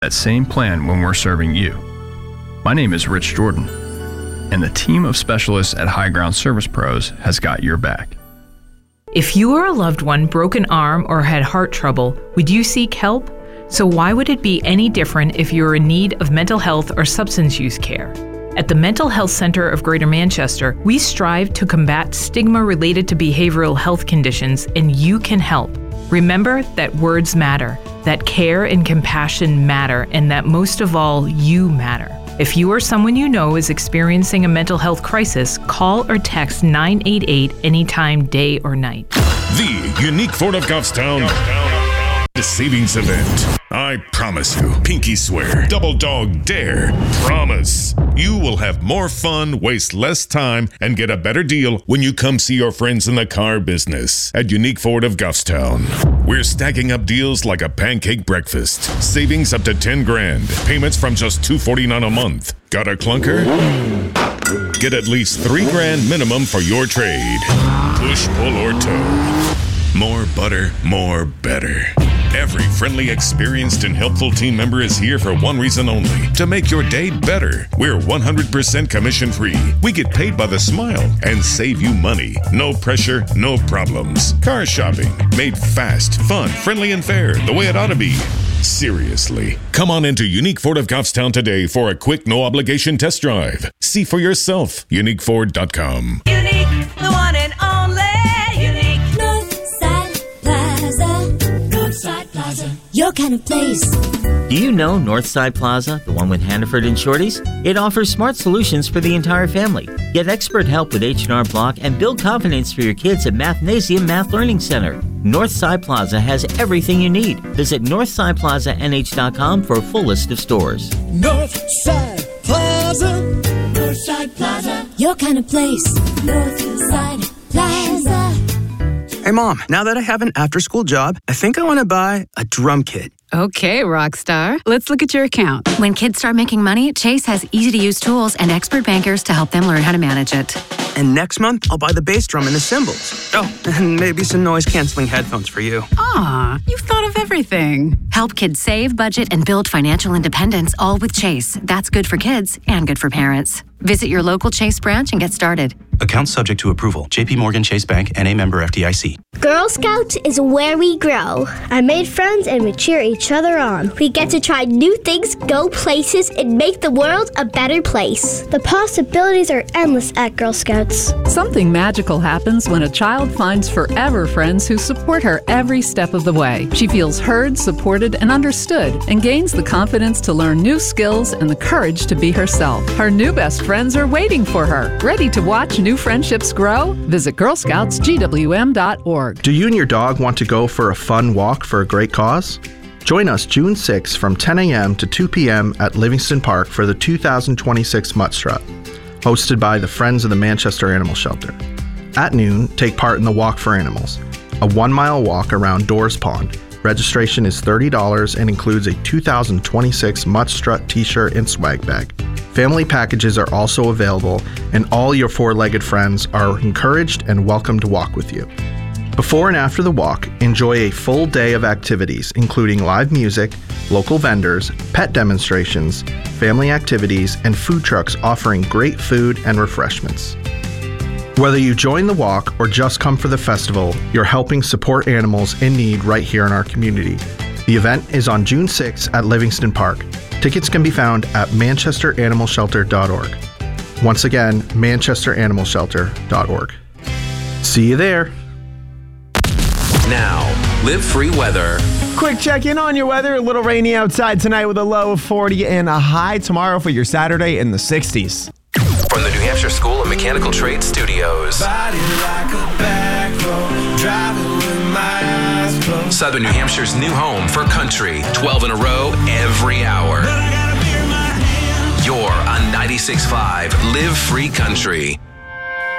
that same plan when we're serving you. My name is Rich Jordan, and the team of specialists at High Ground Service Pros has got your back. If you or a loved one broke an arm or had heart trouble, would you seek help? So why would it be any different if you're in need of mental health or substance use care? At the Mental Health Center of Greater Manchester, we strive to combat stigma related to behavioral health conditions, and you can help. Remember that words matter, that care and compassion matter, and that most of all, you matter. If you or someone you know is experiencing a mental health crisis, call or text 988 anytime, day or night. The Unique Ford of Goffstown savings event. I promise you, pinky swear, double dog dare, promise. You will have more fun, waste less time, and get a better deal when you come see your friends in the car business at Unique Ford of Goffstown. We're stacking up deals like a pancake breakfast. Savings up to $10,000. Payments from just $249 a month. Got a clunker? Get at least $3,000 minimum for your trade. Push, pull, or tow. More butter, more better. Every friendly, experienced, and helpful team member is here for one reason only: to make your day better. We're 100% commission-free. We get paid by the smile and save you money. No pressure, no problems. Car shopping, made fast, fun, friendly, and fair, the way it ought to be. Seriously. Come on into Unique Ford of Goffstown today for a quick, no-obligation test drive. See for yourself. UniqueFord.com. Unique, the one and only. Unique. Northside Plaza. Northside Plaza. Your kind of place. Do you know Northside Plaza, the one with Hannaford and Shorties? It offers smart solutions for the entire family. Get expert help with H&R Block and build confidence for your kids at Mathnasium Math Learning Center. Northside Plaza has everything you need. Visit NorthsidePlazaNH.com for a full list of stores. Northside Plaza. Northside Plaza. Your kind of place. Northside Plaza. Hey, Mom, now that I have an after-school job, I think I want to buy a drum kit. Okay, Rockstar. Let's look at your account. When kids start making money, Chase has easy-to-use tools and expert bankers to help them learn how to manage it. And next month, I'll buy the bass drum and the cymbals. Oh, and maybe some noise-canceling headphones for you. Aw, you've thought of everything. Help kids save, budget, and build financial independence, all with Chase. That's good for kids and good for parents. Visit your local Chase branch and get started. Account subject to approval. JP Morgan Chase Bank, N.A. member FDIC. Girl Scouts is where we grow. I made friends and we cheer each other on. We get to try new things, go places, and make the world a better place. The possibilities are endless at Girl Scouts. Something magical happens when a child finds forever friends who support her every step of the way. She feels heard, supported, and understood, and gains the confidence to learn new skills and the courage to be herself. Her new best friends are waiting for her. Ready to watch new friendships grow? Visit girlscoutsgwm.org. Do you and your dog want to go for a fun walk for a great cause? Join us June 6 from 10 a.m. to 2 p.m. at Livingston Park for the 2026 Mutt Strut, hosted by the Friends of the Manchester Animal Shelter. At noon, take part in the Walk for Animals, a 1-mile walk around Doors Pond. Registration is $30 and includes a 2026 Mutt Strut t-shirt and swag bag. Family packages are also available, and all your four-legged friends are encouraged and welcome to walk with you. Before and after the walk, enjoy a full day of activities, including live music, local vendors, pet demonstrations, family activities, and food trucks offering great food and refreshments. Whether you join the walk or just come for the festival, you're helping support animals in need right here in our community. The event is on June 6 at Livingston Park. Tickets can be found at manchesteranimalshelter.org. Once again, manchesteranimalshelter.org. See you there. Now, Live Free weather. Quick check-in on your weather. A little rainy outside tonight with a low of 40 and a high tomorrow for your Saturday in the 60s. From the New Hampshire School of Mechanical Trades Studios. Southern New Hampshire's new home for country. 12 in a row, every hour. You're on 96.5 Live Free Country.